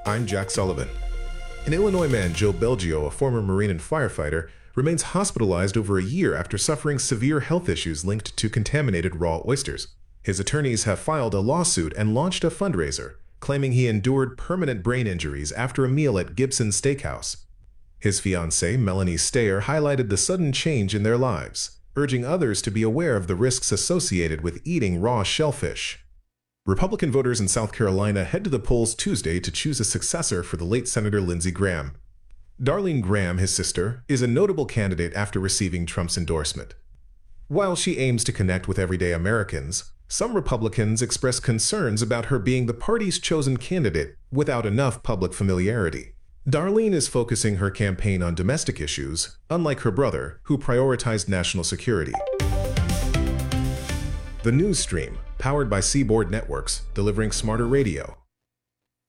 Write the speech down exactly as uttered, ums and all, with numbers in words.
I'm Jack Sullivan. An Illinois man, Joe Belgio, a former Marine and firefighter, remains hospitalized over a year after suffering severe health issues linked to contaminated raw oysters. His attorneys have filed a lawsuit and launched a fundraiser, claiming he endured permanent brain injuries after a meal at Gibson's Steakhouse. His fiancée, Melanie Stayer, highlighted the sudden change in their lives, urging others to be aware of the risks associated with eating raw shellfish. Republican voters in South Carolina head to the polls Tuesday to choose a successor for the late Senator Lindsey Graham. Darlene Graham, his sister, is a notable candidate after receiving Trump's endorsement. While she aims to connect with everyday Americans, some Republicans express concerns about her being the party's chosen candidate without enough public familiarity. Darlene is focusing her campaign on domestic issues, unlike her brother, who prioritized national security. The News Stream, powered by Seaboard Networks, delivering smarter radio.